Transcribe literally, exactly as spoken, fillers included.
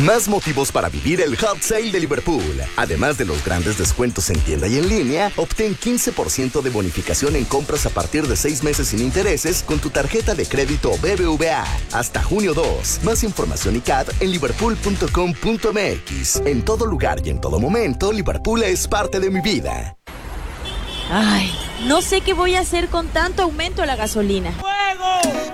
Más motivos para vivir el Hot Sale de Liverpool. Además de los grandes descuentos en tienda y en línea, obtén quince por ciento de bonificación en compras a partir de seis meses sin intereses con tu tarjeta de crédito B B V A. Hasta junio dos. Más información y C A D en liverpool punto com punto m x. En todo lugar y en todo momento, Liverpool es parte de mi vida. Ay, no sé qué voy a hacer con tanto aumento a la gasolina. ¡Fuego!